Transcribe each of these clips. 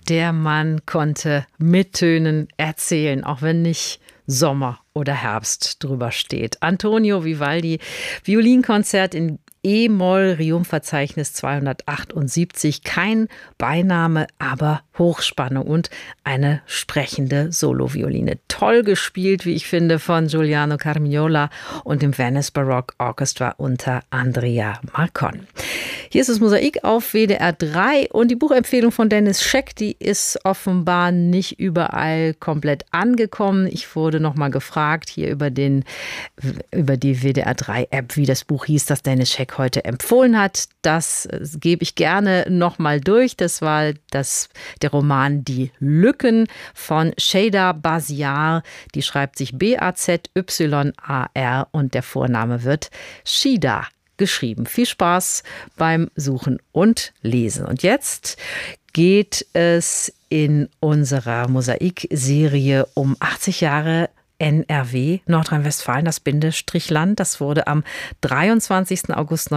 Der Mann konnte mit Tönen erzählen, auch wenn nicht Sommer oder Herbst drüber steht. Antonio Vivaldi, Violinkonzert in E-Moll, Rium-Verzeichnis 278. Kein Beiname, aber Hochspannung und eine sprechende Solovioline. Toll gespielt, wie ich finde, von Giuliano Carmignola und dem Venice Baroque Orchestra unter Andrea Marcon. Hier ist das Mosaik auf WDR 3 und die Buchempfehlung von Dennis Scheck, die ist offenbar nicht überall komplett angekommen. Ich wurde noch mal gefragt hier über die WDR 3 App, wie das Buch hieß, das Dennis Scheck heute empfohlen hat. Das gebe ich gerne noch mal durch. Das war der Roman Die Lücken von Shada Baziar. Die schreibt sich B-A-Z-Y-A-R und der Vorname wird Shida geschrieben. Viel Spaß beim Suchen und Lesen. Und jetzt geht es in unserer Mosaik-Serie um 80 Jahre NRW, Nordrhein-Westfalen, das Bindestrichland. Das wurde am 23. August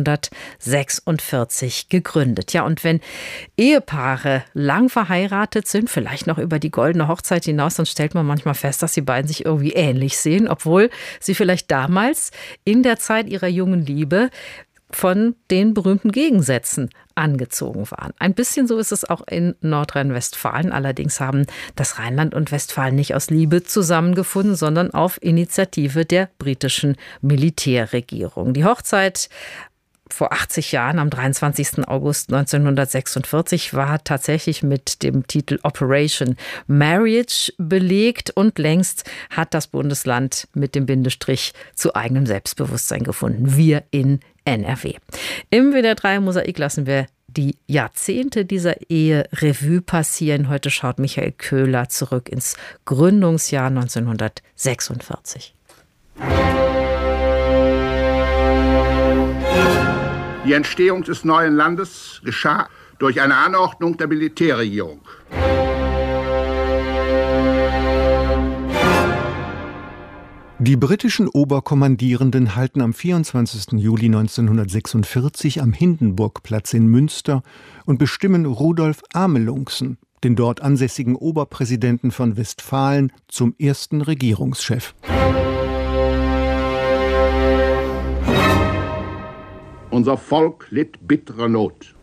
1946 gegründet. Ja, und wenn Ehepaare lang verheiratet sind, vielleicht noch über die goldene Hochzeit hinaus, dann stellt man manchmal fest, dass die beiden sich irgendwie ähnlich sehen, obwohl sie vielleicht damals in der Zeit ihrer jungen Liebe von den berühmten Gegensätzen angezogen waren. Ein bisschen so ist es auch in Nordrhein-Westfalen. Allerdings haben das Rheinland und Westfalen nicht aus Liebe zusammengefunden, sondern auf Initiative der britischen Militärregierung. Die Hochzeit vor 80 Jahren, am 23. August 1946, war tatsächlich mit dem Titel Operation Marriage belegt und längst hat das Bundesland mit dem Bindestrich zu eigenem Selbstbewusstsein gefunden. Wir in NRW. Im WDR 3 Mosaik lassen wir die Jahrzehnte dieser Ehe Revue passieren. Heute schaut Michael Köhler zurück ins Gründungsjahr 1946. Die Entstehung des neuen Landes geschah durch eine Anordnung der Militärregierung. Die britischen Oberkommandierenden halten am 24. Juli 1946 am Hindenburgplatz in Münster und bestimmen Rudolf Amelungsen, den dort ansässigen Oberpräsidenten von Westfalen, zum ersten Regierungschef. Unser Volk litt bittere Not.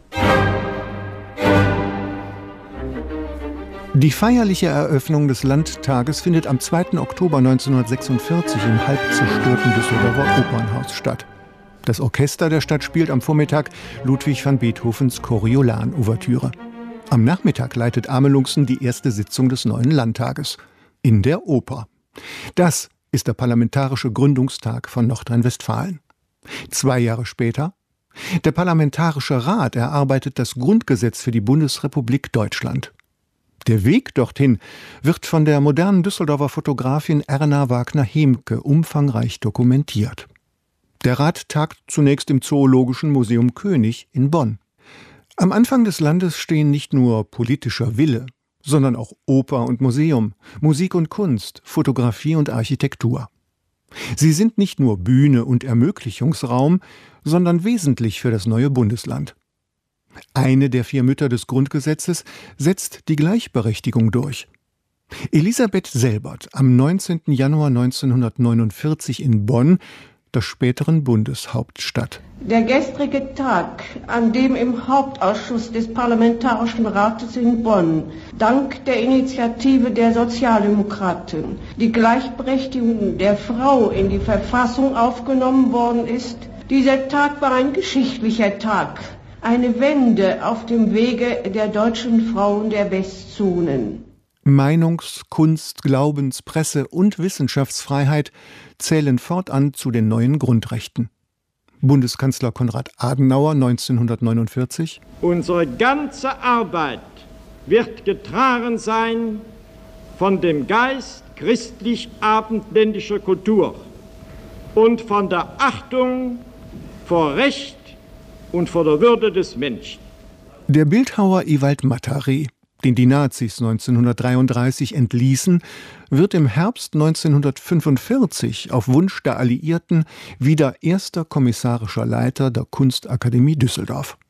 Die feierliche Eröffnung des Landtages findet am 2. Oktober 1946 im halb zerstörten Düsseldorfer Opernhaus statt. Das Orchester der Stadt spielt am Vormittag Ludwig van Beethovens Coriolan-Ouvertüre. Am Nachmittag leitet Amelungsen die erste Sitzung des neuen Landtages in der Oper. Das ist der parlamentarische Gründungstag von Nordrhein-Westfalen. 2 Jahre später: der Parlamentarische Rat erarbeitet das Grundgesetz für die Bundesrepublik Deutschland. Der Weg dorthin wird von der modernen Düsseldorfer Fotografin Erna Wagner-Hemke umfangreich dokumentiert. Der Rat tagt zunächst im Zoologischen Museum König in Bonn. Am Anfang des Landes stehen nicht nur politischer Wille, sondern auch Oper und Museum, Musik und Kunst, Fotografie und Architektur. Sie sind nicht nur Bühne und Ermöglichungsraum, sondern wesentlich für das neue Bundesland. Eine der 4 Mütter des Grundgesetzes setzt die Gleichberechtigung durch. Elisabeth Selbert am 19. Januar 1949 in Bonn, der späteren Bundeshauptstadt. Der gestrige Tag, an dem im Hauptausschuss des Parlamentarischen Rates in Bonn dank der Initiative der Sozialdemokraten die Gleichberechtigung der Frau in die Verfassung aufgenommen worden ist, dieser Tag war ein geschichtlicher Tag. Eine Wende auf dem Wege der deutschen Frauen der Westzonen. Meinungs-, Kunst-, Glaubens-, Presse- und Wissenschaftsfreiheit zählen fortan zu den neuen Grundrechten. Bundeskanzler Konrad Adenauer 1949: Unsere ganze Arbeit wird getragen sein von dem Geist christlich-abendländischer Kultur und von der Achtung vor Recht und vor der Würde des Menschen. Der Bildhauer Ewald Mataré, den die Nazis 1933 entließen, wird im Herbst 1945 auf Wunsch der Alliierten wieder erster kommissarischer Leiter der Kunstakademie Düsseldorf.